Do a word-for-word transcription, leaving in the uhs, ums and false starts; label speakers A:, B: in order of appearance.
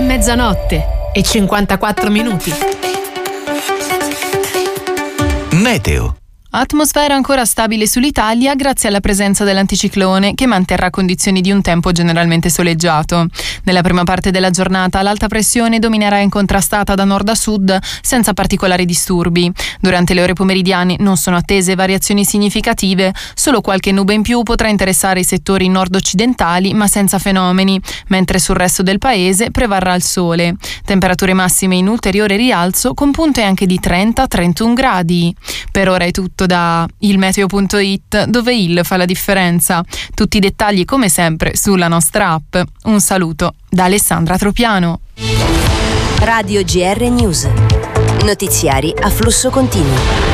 A: mezzanotte e cinquantaquattro minuti.
B: Meteo.
C: Atmosfera ancora stabile sull'Italia grazie alla presenza dell'anticiclone che manterrà condizioni di un tempo generalmente soleggiato. Nella prima parte della giornata l'alta pressione dominerà incontrastata da nord a sud senza particolari disturbi. Durante le ore pomeridiane non sono attese variazioni significative, solo qualche nube in più potrà interessare i settori nord-occidentali ma senza fenomeni, mentre sul resto del paese prevarrà il sole. Temperature massime in ulteriore rialzo con punte anche di trenta trentuno gradi. Per ora è tutto da ilmeteo punto it, dove il fa la differenza. Tutti i dettagli come sempre sulla nostra app. Un saluto da Alessandra Tropiano.
D: Radio G R News. Notiziari a flusso continuo.